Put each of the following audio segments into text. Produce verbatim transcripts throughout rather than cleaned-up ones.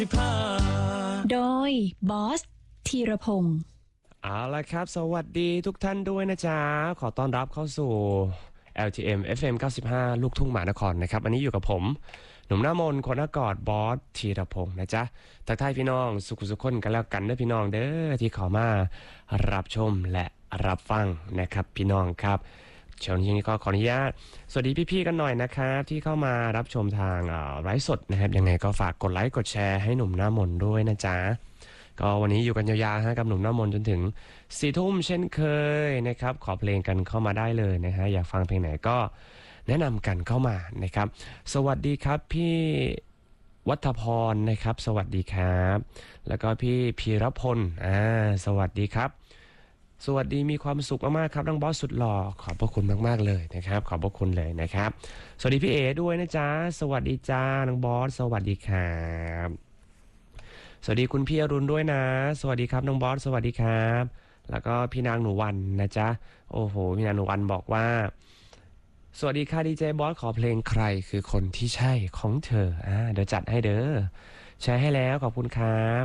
โดยบอสธีรพงศ์เอาละครับสวัสดีทุกท่านด้วยนะจ๊ะขอต้อนรับเข้าสู่ แอล ที เอ็ม เอฟ เอ็ม เก้าสิบห้า ลูกทุ่งมหานครนะครับอันนี้อยู่กับผมหนุ่มหน้ามนต์คนอากอดบอสธีรพงศ์นะจ๊ะทักทายพี่น้องสุขสุขคนกันแล้วกันเด้อพี่น้องเด้อที่เข้ามารับชมและรับฟังนะครับพี่น้องครับเช้านี้ก็ขออนุญาตสวัสดีพี่ๆกันหน่อยนะครับที่เข้ามารับชมทางไลฟ์สดนะครับยังไงก็ฝากกดไลค์กดแชร์ให้หนุ่มหน้ามนต์ด้วยนะจ๊ะก็วันนี้อยู่กันยาวๆฮะกับหนุ่มหน้ามนต์จนถึงสี่ทุ่มเช่นเคยนะครับขอเพลงกันเข้ามาได้เลยนะฮะอยากฟังเพลงไหนก็แนะนำกันเข้ามานะครับสวัสดีครับพี่วัฒพรนะครับสวัสดีครับแล้วก็พี่พีรพลอ่าสวัสดีครับสวัสดีมีความสุขมากๆครับน้องบอสสุดหล่อขอบพระคุณมากๆเลยนะครับขอบพระคุณเลยนะครับสวัสดีพี่เอด้วยนะจ๊ะสวัสดีจ้าน้องบอสสวัสดีครับสวัสดีคุณพี่อรุณด้วยนะสวัสดีครับน้องบอสสวัสดีครับแล้วก็พี่นางหนูวันนะจ๊ะโอ้โหพี่นางหนูวันบอกว่าสวัสดีค่ะดีเจบอสขอเพลงใครคือคนที่ใช่ของเธออ่าเดี๋ยวจัดให้เด้อแชร์ให้แล้วขอบคุณครับ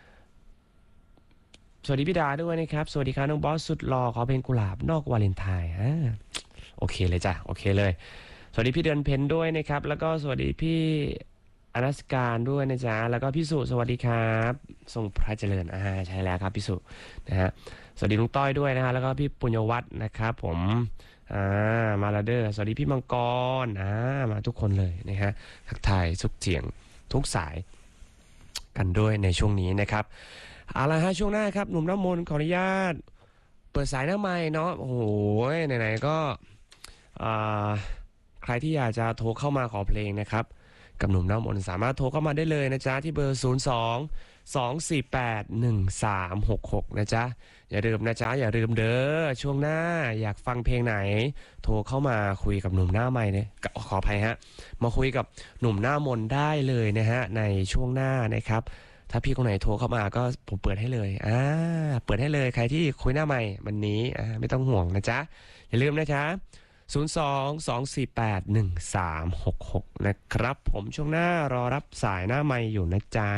สวัสดีพี่ดาด้วยนะครับสวัสดีครับน้องบอสสุดหล่อขอเพลงกุหลาบนอกวาเลนไทน์อ่าโอเคเลยจ้ะโอเคเลยสวัสดีพี่เดือนเพ็ญด้วยนะครับแล้วก็สวัสดีพี่อนัสการด้วยนะจ๊ะแล้วก็พี่สุสวัสดีครับทรงพระเจริญอ่าใช่แล้วครับพี่สุนะฮะสวัสดีลุงต้อยด้วยนะฮะแล้วก็พี่ปุญญวัฒน์นะครับผมอ่ามาลาเดอร์สวัสดีพี่มังกรอ่ามาทุกคนเลยนะฮะทักทายทุกเสียงทุกสายกันด้วยในช่วงนี้นะครับเอาละฮะช่วงหน้าครับหนุ่มน้ำมนต์ขออนุญาตเปิดสายหน้าไมค์เนาะโอ้โหไหนๆก็อ่าใครที่อยากจะโทรเข้ามาขอเพลงนะครับกับหนุ่มน้ำมนต์สามารถโทรเข้ามาได้เลยนะจ๊ะที่เบอร์ศูนย์ สอง สอง สี่ แปด หนึ่ง สาม หก หกนะจ๊ะอย่าลืมนะจ๊ะอย่าลืมเด้อช่วงหน้าอยากฟังเพลงไหนโทรเข้ามาคุยกับหนุ่มหน้าไมค์เนี่ยขออภัยฮะมาคุยกับหนุ่มหน้ามนต์ได้เลยนะฮะในช่วงหน้านะครับถ้าพี่คนไหนโทรเข้ามาก็ผมเปิดให้เลยอ่าเปิดให้เลยใครที่คุยหน้าไมค์วันนี้อ่าไม่ต้องห่วงนะจ๊ะอย่าลืมนะจ๊ะศูนย์ สอง สอง สี่ แปด หนึ่ง สาม หก หกนะครับผมช่วงหน้ารอรับสายหน้าไมค์อยู่นะจ๊ะ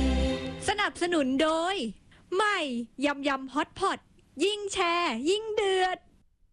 สนับสนุนโดยใหม่ยำยำฮอตพอตยิ่งแชร์ยิ่งดื่